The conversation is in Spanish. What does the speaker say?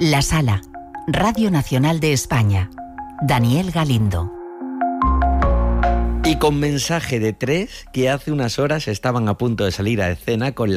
La Sala, Radio Nacional de España. Daniel Galindo. Y con mensaje de 3 que hace unas horas estaban a punto de salir a escena con